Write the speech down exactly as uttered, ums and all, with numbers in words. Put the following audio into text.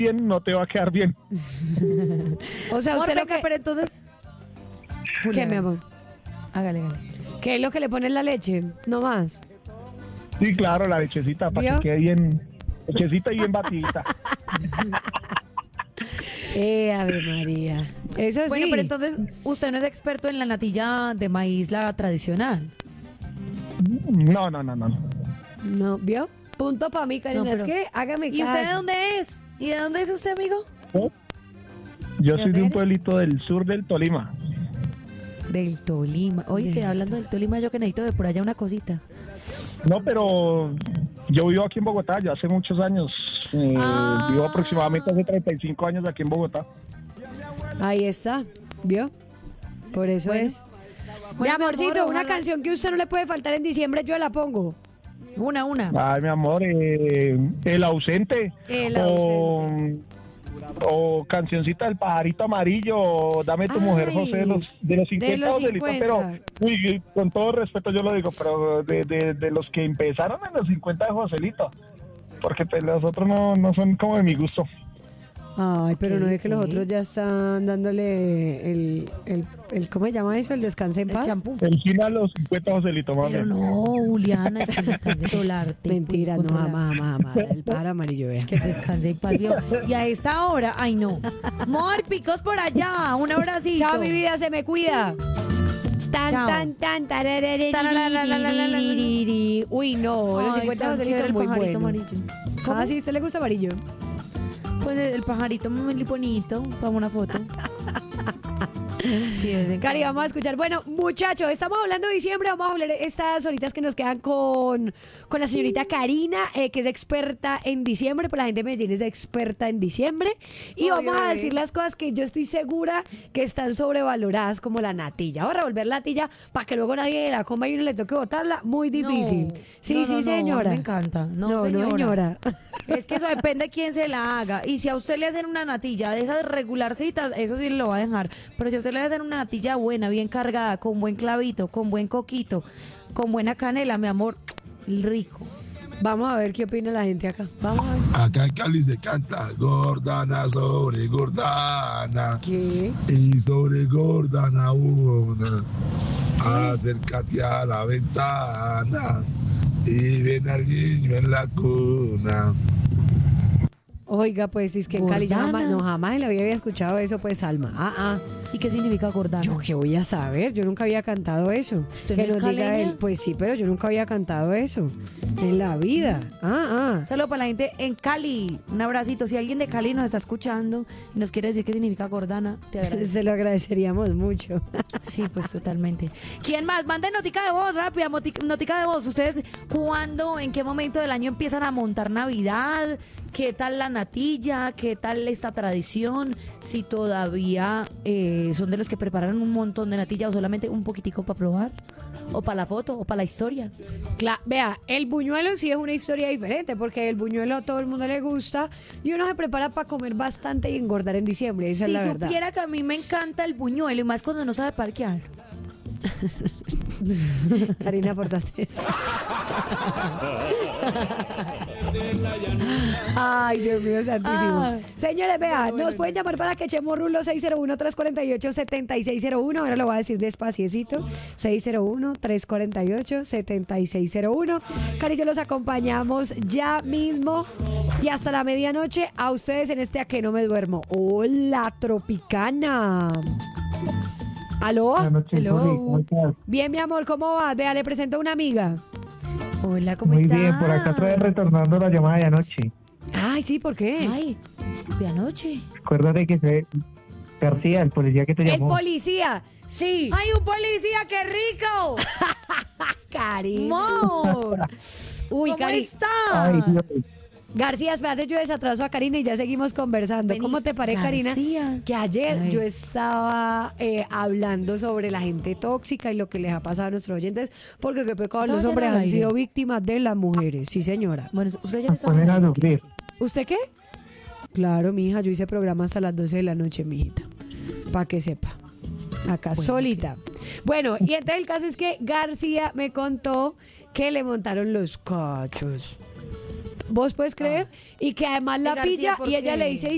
bien, no te va a quedar bien. O sea, Amor, usted lo venga, que... pero entonces... ¿Qué, mi amor? Hágale, hágale. ¿Qué es lo que le pone en la leche? No más. Sí, claro, la lechecita, para ¿Vio? que quede bien, lechecita y bien batidita. Eh, Ave María. Eso sí. Bueno, pero entonces usted no es experto en la natilla de maíz, la tradicional. No, no, no, no. No, ¿vio? Punto para mí, Karina. No, pero- Es que hágame ¿Y caso. usted de dónde es? ¿Y de dónde es usted, amigo? Yo ¿De soy de dónde un eres? pueblito del sur del Tolima. Del Tolima. Oye, Del hablando del Tolima, yo que necesito de por allá una cosita. No, pero yo vivo aquí en Bogotá, ya hace muchos años. Eh, Ah. Vivo aproximadamente hace treinta y cinco años aquí en Bogotá. Ahí está, ¿vio? Por eso Bueno. es. Mi Bueno, mi amorcito, amor, una ojalá- canción que usted no le puede faltar en diciembre, yo la pongo. Una, una. Ay, mi amor, eh, El Ausente. El o, o cancioncita del pajarito amarillo, o Dame tu Ay, mujer, José, de los, de los cincuenta, los Joselito, pero cincuenta. uy, con todo respeto yo lo digo, pero de, de, de los que empezaron en los cincuenta de Joselito, porque pues, los otros no, no son como de mi gusto. Ay, pero no es que los ok. otros ya están dándole el, el, el ¿cómo se llama eso? El descanse en El paz. champú. El fin a los cincuenta, Joselito, mami. Pero no, Juliana, es que descanse dolarte. Mentira, no, jamás, jamás, jamás. El pájaro amarillo, vea. Es que descanse en paz, vio. Y a esta hora, ay no. Mor, picos por allá, un abracito. Chao, mi vida, se me cuida. Tan, Chao. tan, tan, tararariri, Tarararararararariri. Uy, no, los Ay, cincuenta tan Joselitos chévere el muy pajarito buenos. amarillo. Ah, sí, ¿a usted le gusta amarillo? Pues el pajarito muy bonito, para una foto. Sí, es de Cari, vamos a escuchar. Bueno, muchachos, estamos hablando de diciembre. Vamos a hablar estas horitas que nos quedan con, con la señorita Karina, eh, que es experta en diciembre. Por la gente de Medellín es experta en diciembre. Y Ay, vamos a bebé. decir las cosas que yo estoy segura que están sobrevaloradas, como la natilla. Vamos a revolver la natilla para que luego nadie la coma y uno le toque botarla. Muy difícil. No, sí, no, sí, no, no, señora. me encanta. No, no, señora. no, señora. Es que eso depende de quién se la haga. Y si a usted le hacen una natilla de esas regularcitas, eso sí lo va a dejar. Pero si a usted le hacen una natilla buena, bien cargada, con buen clavito, con buen coquito, con buena canela, mi amor, rico. Vamos a ver qué opina la gente acá. Vamos a ver. Acá en Cali se canta Gordana sobre Gordana ¿Qué? y sobre Gordana una. Acércate a la ventana y ven al niño en la cuna. Oiga, pues es que en Cali yo Gordana. jamás, no, jamás en la vida había escuchado eso, pues, Alma. Ah, ah. ¿Y qué significa gordana? Yo qué voy a saber, yo nunca había cantado eso. ¿Usted Que no es nos diga caleña? él, pues sí, pero yo nunca había cantado eso en la vida. Ah, Saludos para la gente en Cali. Un abracito. Si alguien de Cali nos está escuchando y nos quiere decir qué significa gordana, te ah, agradezco. se lo agradeceríamos mucho. Sí, pues totalmente. ¿Quién más? Manden notica de voz, rápida, moti- notica de voz. ¿Ustedes cuándo, en qué momento del año empiezan a montar Navidad? ¿Qué tal la natilla? ¿Qué tal esta tradición? Si todavía eh, son de los que preparan un montón de natilla o solamente un poquitico para probar, o para la foto, o para la historia. Cla- vea, el buñuelo sí es una historia diferente, porque el buñuelo a todo el mundo le gusta y uno se prepara para comer bastante y engordar en diciembre, esa Si es la verdad. supiera que a mí me encanta el buñuelo y más cuando no sabe parquear. Karina, portate eso. Ay, Dios mío, santísimo. Ay. Señores, vean, nos pueden llamar para que echemos rulo seis cero uno, tres cuatro ocho, siete seis cero uno. Ahora lo voy a decir despaciecito. seis cero uno, tres cuatro ocho, siete seis cero uno. Cari, yo los acompañamos ya mismo y hasta la medianoche a ustedes en este A que no me duermo. Hola, Tropicana. ¿Aló? Buenas noches, Hello. Juli, ¿cómo estás? Bien, mi amor, ¿cómo vas? Vea, le presento a una amiga. Hola, ¿cómo Muy estás? bien, por acá otra vez retornando la llamada de anoche. Ay, sí, ¿por qué? Ay, de anoche. Acuérdate que fue García, el policía que te El llamó. policía, sí. ¡Ay, un policía, qué rico! Cari. ¡Mor! Uy, ¿Cómo Cari. estás? Ay, Dios. García, espérate, yo desatraso a Karina y ya seguimos conversando. Vení, ¿Cómo te parece, Karina? García. Que ayer Ay. yo estaba eh, hablando sobre la gente tóxica y lo que les ha pasado a nuestros oyentes, porque qué pecado, ¿Estaba los ya hombres al han aire? sido víctimas de las mujeres. Sí, señora. Bueno, usted ya Nos está. ponen a sufrir. ¿Usted qué? Claro, mi hija, yo hice programa hasta las doce de la noche, mi hijita. Para que sepa. Acá, Bueno, solita. Bueno, y entonces el caso es que García me contó que le montaron los cachos. ¿Vos puedes creer? Y que además la García, pilla ¿por y ella qué? le dice,